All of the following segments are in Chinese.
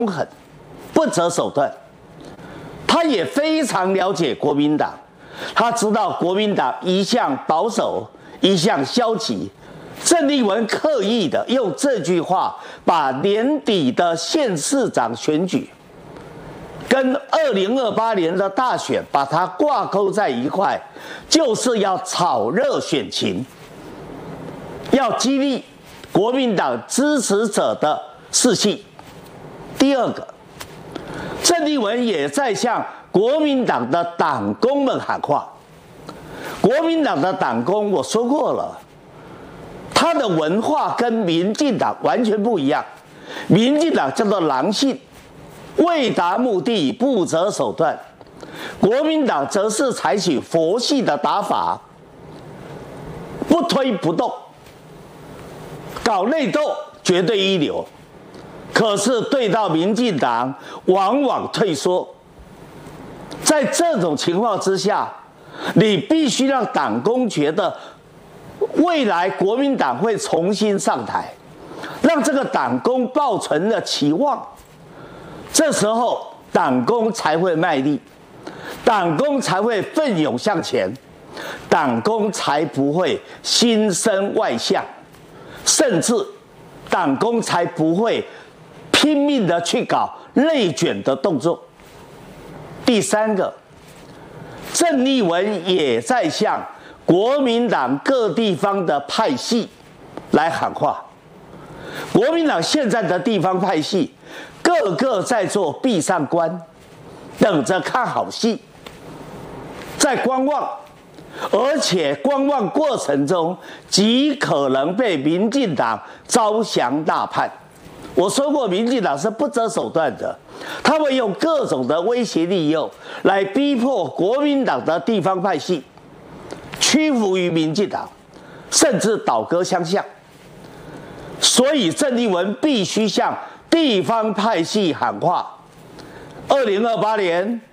狠，不择手段。他也非常了解国民党，他知道国民党一向保守，一向消极。郑丽文刻意的用这句话把年底的县市长选举跟2028年的大选把它挂钩在一块，就是要炒热选情，要激励国民党支持者的士气。第二个，郑丽文也在向国民党的党工们喊话。国民党的党工，我说过了，他的文化跟民进党完全不一样。民进党叫做狼性，为达目的不择手段；国民党则是采取佛系的打法，不推不动，搞内斗绝对一流。可是对到民进党，往往退缩。在这种情况之下，你必须让党工觉得未来国民党会重新上台，让这个党工抱存了期望。这时候党工才会卖力，党工才会奋勇向前，党工才不会心生外向，甚至党工才不会拼命的去搞内卷的动作。第三个，郑丽文也在向国民党各地方的派系来喊话。国民党现在的地方派系个个在做闭上关，等着看好戏，在观望，而且观望过程中极可能被民进党招降大叛。我说过，民进党是不择手段的，他会用各种的威胁利诱来逼迫国民党的地方派系屈服于民进党，甚至倒戈相向。所以郑丽文必须向地方派系喊话：2028年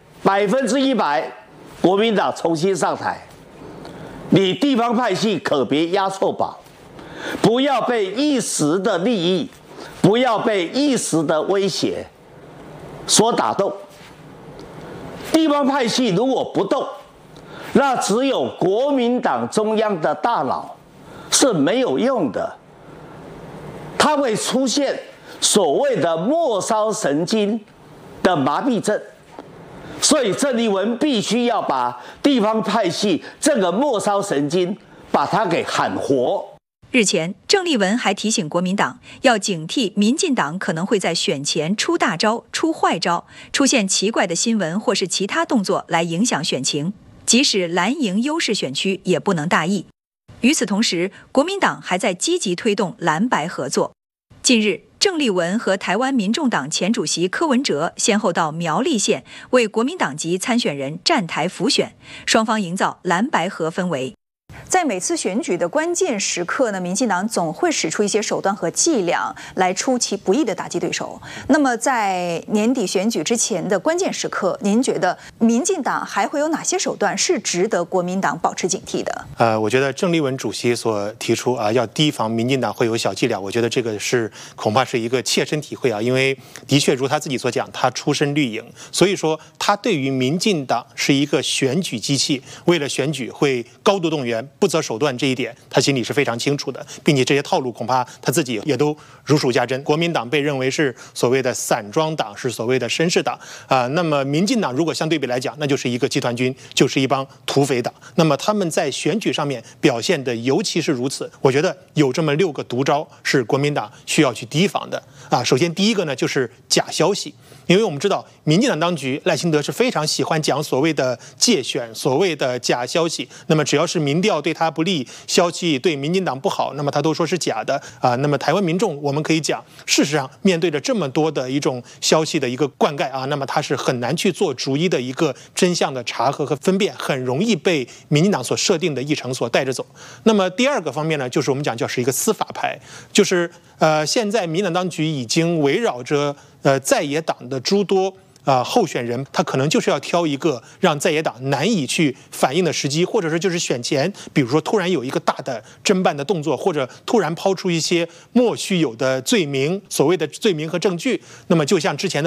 100%国民党重新上台，你地方派系可别押错宝，不要被一时的利益，不要被一时的威胁所打动。地方派系如果不动，那只有国民党中央的大脑是没有用的，它会出现所谓的末梢神经的麻痹症。所以郑丽文必须要把地方派系这个末梢神经把它给喊活。 日前，郑丽文还提醒国民党要警惕民进党可能会在选前出大招、出坏招，出现奇怪的新闻或是其他动作来影响选情，即使蓝营优势选区也不能大意。与此同时，国民党还在积极推动蓝白合作。近日，郑丽文和台湾民众党前主席柯文哲先后到苗栗县为国民党籍参选人站台辅选，双方营造蓝白合氛围。 在每次选举的关键时刻呢，民进党总会使出一些手段和伎俩来出其不意的打击对手。那么在年底选举之前的关键时刻，您觉得民进党还会有哪些手段是值得国民党保持警惕的？ 我觉得郑丽文主席所提出要提防民进党会有小伎俩，我觉得这个恐怕是一个切身体会因为的确如他自己所讲，他出身绿营，所以说他对于民进党是一个选举机器，为了选举会高度动员，不择手段，这一点他心里是非常清楚的，并且这些套路恐怕他自己也都如数家珍。国民党被认为是所谓的散装党，是所谓的绅士党那么民进党如果相对比来讲，那就是一个集团军，就是一帮土匪党。那么他们在选举上面表现的尤其是如此，我觉得有这么6个毒招是国民党需要去提防的首先第一个呢就是假消息。因为我们知道民进党当局赖清德是非常喜欢讲所谓的介选，所谓的假消息，那么只要是民调对他不利，消息对民进党不好，那么他都说是假的那么台湾民众我们可以讲，事实上面对着这么多的一种消息的一个灌溉那么他是很难去做逐一的一个真相的查核和分辨，很容易被民进党所设定的议程所带着走。那么第二个方面呢，就是我们讲就是一个司法牌，就是现在民进党当局已经围绕着在野党的诸多候选人，他可能就是要挑一个让在野党难以去反应的时机，或者说就是选前，比如说突然有一个大的侦办的动作，或者突然抛出一些莫须有的罪名，所谓的罪名和证据，那么就像之前的